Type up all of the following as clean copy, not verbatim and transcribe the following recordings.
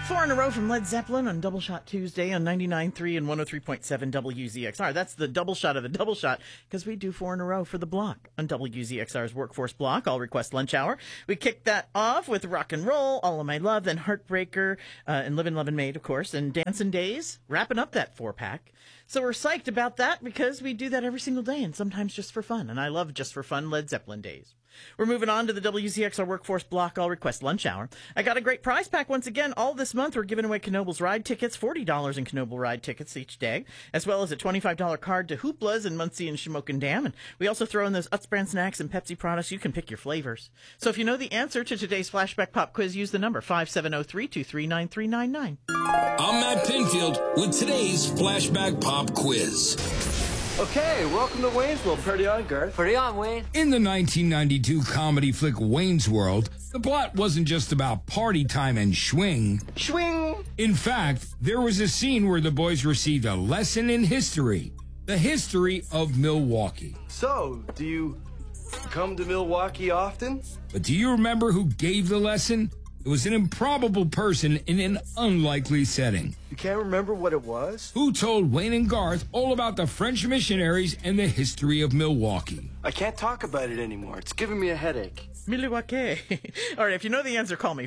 Four in a row from Led Zeppelin on Double Shot Tuesday on 99.3 and 103.7 WZXR. That's the double shot of the double shot because we do four in a row for the block on WZXR's Workforce Block, All Request Lunch Hour. We kicked that off with Rock and Roll, All of My Love, then Heartbreaker, and Livin' Lovin' Maid, of course, and Dancin' Days, wrapping up that four-pack. So we're psyched about that because we do that every single day and sometimes just for fun. And I love just for fun Led Zeppelin days. We're moving on to the WZXR Workforce Block All Request Lunch Hour. I got a great prize pack once again. All this month we're giving away Knobel's ride tickets, $40 in Knobel ride tickets each day, as well as a $25 card to Hoopla's in Muncie and Shamokin Dam. And we also throw in those Utz brand snacks and Pepsi products. You can pick your flavors. So if you know the answer to today's Flashback Pop quiz, use the number 570-323-9399. I'm Matt Pinfield with today's Flashback Pop quiz. Okay, welcome to Wayne's World. Party on, Garth. Party on, Wayne. In the 1992 comedy flick Wayne's World, the plot wasn't just about party time and schwing. Schwing! In fact, there was a scene where the boys received a lesson in history. The history of Milwaukee. So, do you come to Milwaukee often? But do you remember who gave the lesson? It was an improbable person in an unlikely setting. You can't remember what it was? Who told Wayne and Garth all about the French missionaries and the history of Milwaukee? I can't talk about it anymore. It's giving me a headache. Milwaukee. All right, if you know the answer, call me.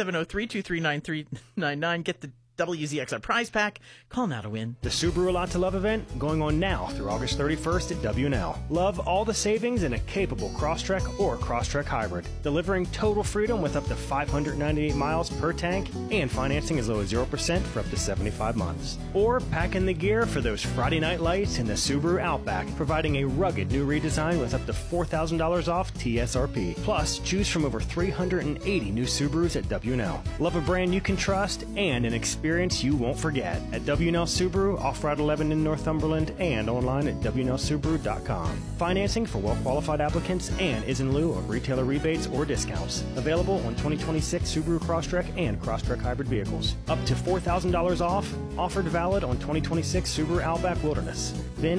570-323-9399. Get the WZXR prize pack. Call now to win. The Subaru Lot to Love event going on now through August 31st at W&L. Love all the savings in a capable Crosstrek or Crosstrek Hybrid, delivering total freedom with up to 598 miles per tank and financing as low as 0% for up to 75 months. Or pack in the gear for those Friday night lights in the Subaru Outback, providing a rugged new redesign with up to $4,000 off TSRP. Plus, choose from over 380 new Subarus at W&L. Love a brand you can trust and an experience you won't forget at W&L Subaru, off Route 11 in Northumberland, and online at WNLSubaru.com. Financing for well-qualified applicants and is in lieu of retailer rebates or discounts. Available on 2026 Subaru Crosstrek and Crosstrek Hybrid vehicles. Up to $4,000 off. Offered valid on 2026 Subaru Outback Wilderness. VIN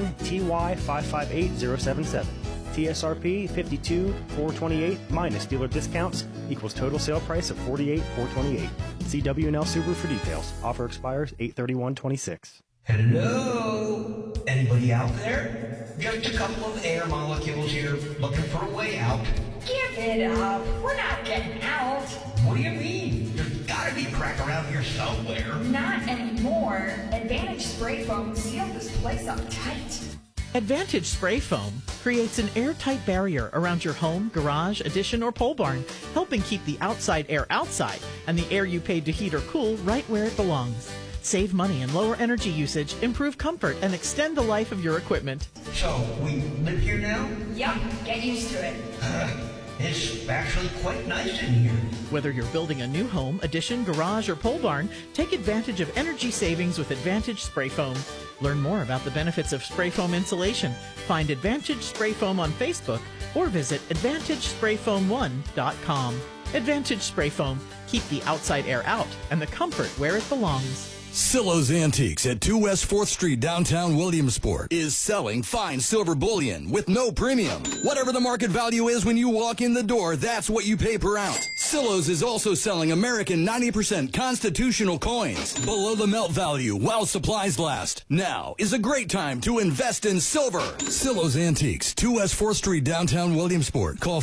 TY558077. TSRP 52,428 minus dealer discounts equals total sale price of $48,428. See W&L Subaru for details. Offer expires 8/31/26. Hello? Anybody out there? Just a couple of air molecules here looking for a way out. Give it up. We're not getting out. What do you mean? There's gotta be a crack around here somewhere. Not anymore. Advantage Spray Foam sealed this place up tight. Advantage Spray Foam creates an airtight barrier around your home, garage, addition, or pole barn, helping keep the outside air outside and the air you paid to heat or cool right where it belongs. Save money and lower energy usage, improve comfort, and extend the life of your equipment. So, we live here now? Yup, get used to it. It's actually quite nice in here. Whether you're building a new home, addition, garage, or pole barn, take advantage of energy savings with Advantage Spray Foam. Learn more about the benefits of spray foam insulation. Find Advantage Spray Foam on Facebook or visit AdvantageSprayFoam1.com. Advantage Spray Foam. Keep the outside air out and the comfort where it belongs. Silo's Antiques at 2 West 4th Street, downtown Williamsport, is selling fine silver bullion with no premium. Whatever the market value is when you walk in the door, that's what you pay per ounce. Silo's is also selling American 90% constitutional coins below the melt value while supplies last. Now is a great time to invest in silver. Silo's Antiques, 2 West 4th Street, downtown Williamsport. Call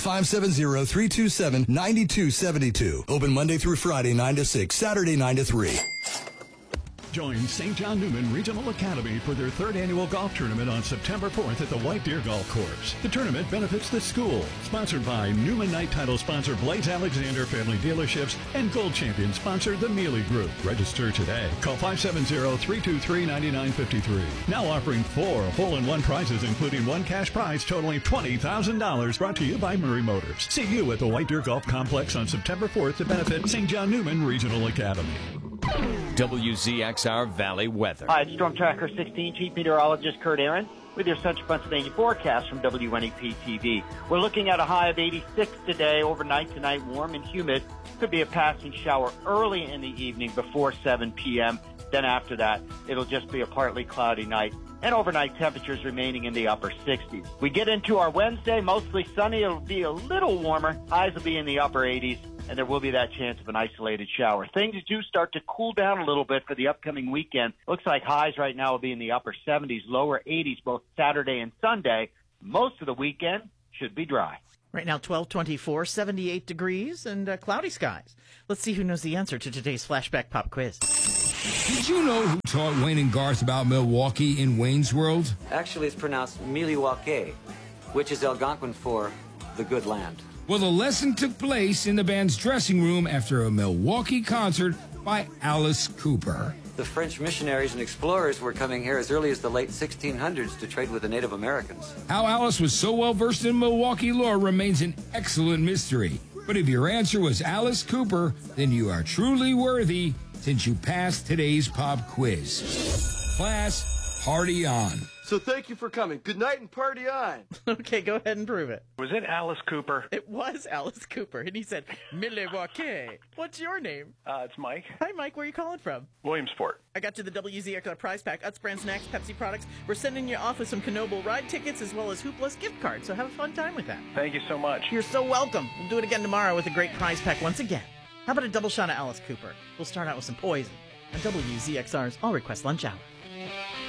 570-327-9272. Open Monday through Friday, 9 to 6, Saturday, 9 to 3. Join St. John Newman Regional Academy for their third annual golf tournament on September 4th at the White Deer Golf Course. The tournament benefits the school. Sponsored by Newman Knight title sponsor Blades Alexander Family Dealerships and Gold Champion sponsor the Mealy Group. Register today. Call 570-323-9953. Now offering 4 hole-in-one prizes, including one cash prize totaling $20,000. Brought to you by Murray Motors. See you at the White Deer Golf Complex on September 4th to benefit St. John Newman Regional Academy. WZXR Valley weather. Hi, it's Storm Tracker 16 Chief Meteorologist Kurt Aaron with your Central Pennsylvania forecast from WNEP-TV. We're looking at a high of 86 today. Overnight tonight, warm and humid. Could be a passing shower early in the evening before 7 p.m. Then after that, it'll just be a partly cloudy night and overnight temperatures remaining in the upper 60s. We get into our Wednesday, mostly sunny. It'll be a little warmer. Highs will be in the upper 80s, and there will be that chance of an isolated shower. Things do start to cool down a little bit for the upcoming weekend. Looks like highs right now will be in the upper 70s, lower 80s, both Saturday and Sunday. Most of the weekend should be dry. Right now, 12:24, 78 degrees, and cloudy skies. Let's see who knows the answer to today's Flashback Pop Quiz. Did you know who taught Wayne and Garth about Milwaukee in Wayne's World? Actually, it's pronounced Milwaukee, which is Algonquin for the good land. Well, the lesson took place in the band's dressing room after a Milwaukee concert by Alice Cooper. The French missionaries and explorers were coming here as early as the late 1600s to trade with the Native Americans. How Alice was so well versed in Milwaukee lore remains an excellent mystery. But if your answer was Alice Cooper, then you are truly worthy since you passed today's pop quiz. Class, party on. So thank you for coming. Good night and party on. Okay, go ahead and prove it. Was it Alice Cooper? It was Alice Cooper, and he said, Milwaukee. What's your name? It's Mike. Hi, Mike. Where are you calling from? Williamsport. I got you the WZXR prize pack, Utz brand snacks, Pepsi products. We're sending you off with some Knoebel ride tickets as well as Hoopless gift cards, so have a fun time with that. Thank you so much. You're so welcome. We'll do it again tomorrow with a great prize pack once again. How about a double shot of Alice Cooper? We'll start out with some Poison on WZXR's All Request Lunch Hour.